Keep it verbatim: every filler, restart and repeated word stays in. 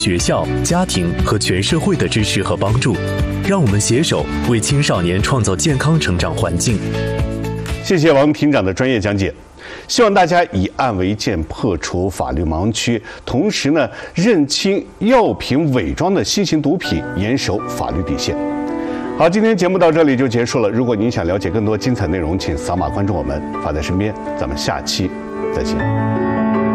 学校、家庭和全社会的支持和帮助，让我们携手为青少年创造健康成长环境。 谢谢王庭长的专业讲解，希望大家以案为鉴，破除法律盲区，同时呢，认清药品伪装的新型毒品，严守法律底线。好，今天节目到这里就结束了。如果您想了解更多精彩内容，请扫码关注我们，法在身边。咱们下期再见。